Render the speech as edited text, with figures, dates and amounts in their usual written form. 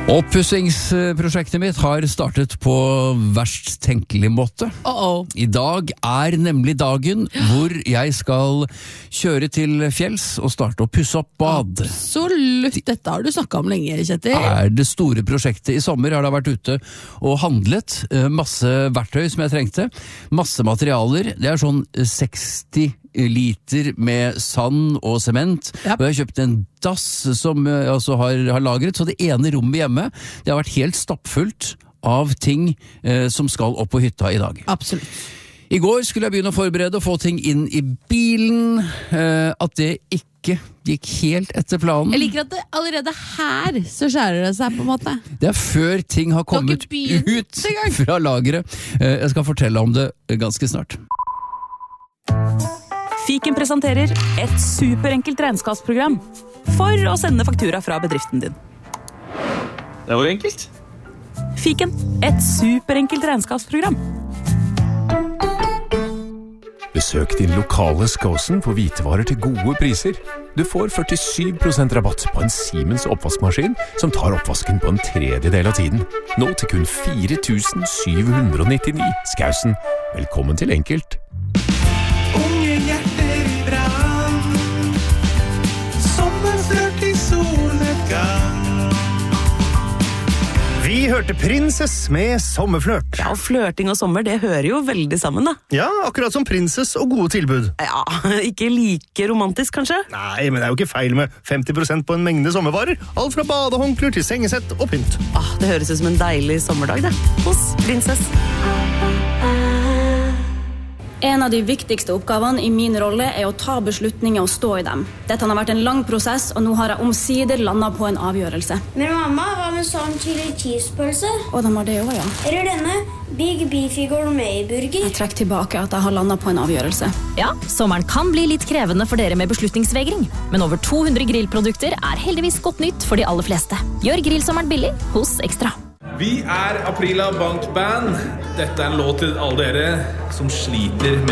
Oppussingsprosjektet mitt har startet på verst tenkelig måte. I dag er nemlig dagen hvor jeg skal kjøre til fjells og starte å pusse opp bad. Absolutt, dette har du snakket om lenge, Kjetil. Er det store prosjektet. I sommer har jeg vært ute og handlet masse verktøy som jeg trengte, masse materialer. Det er sånn 60 liter med sand og sement. Og jeg har kjøpt en dass som jeg også har lagret, så det ene rommet hjemme, det har vært helt stappfullt av ting som skal opp på hytta i dag. Absolutt. I går skulle jeg begynne å forberede og få ting inn i bilen, at det ikke gikk helt etter planen. Jeg liker at det allerede her så skjærer det seg på en måte. Det er før ting har kommet ut fra lageret. Jeg skal fortelle om det ganske snart. Fiken presenterer et superenkelt regnskapsprogram for å sende faktura fra bedriften din. Det var enkelt. Fiken, et superenkelt regnskapsprogram. Besøk din lokale Skåsen for hvitevarer til gode priser. Du får 47% rabatt på en Siemens oppvaskmaskin som tar oppvasken på en tredjedel av tiden. Nå til kun 4.799. Skåsen, velkommen til enkelt. Unge hjerter i brann, sommerstrøk i solnedgang. Vi hørte Princess med sommerflørt. Ja, og flørting og sommer, det hører jo veldig sammen da. Ja, akkurat som Princess og gode tilbud. Ja, ikke like romantisk kanskje? Nei, men det er jo ikke feil med 50% på en mengde sommervarer. Alt fra badehåndklær til sengesett og pynt. Det høres ut som en deilig sommerdag det, hos Princess. En av de viktigste oppgavene i min rolle er å ta beslutninger og stå i dem. Dette har vært en lang prosess, og nå har jeg omsider landet på en avgjørelse. Men mamma, hva med sånn chili cheese-pølse? Og de har det også, ja. Eller denne Big Beefy Gourmet-burger? Jeg trekker tilbake at jeg har landet på en avgjørelse. Ja, sommeren kan bli litt krevende for dere med beslutningsvegring, men over 200 grillprodukter er heldigvis godt nytt for de aller fleste. Gjør grillsommeren billig hos Ekstra. Vi er Aprila Bank Band. Dette er en låt til alle dere som sliter med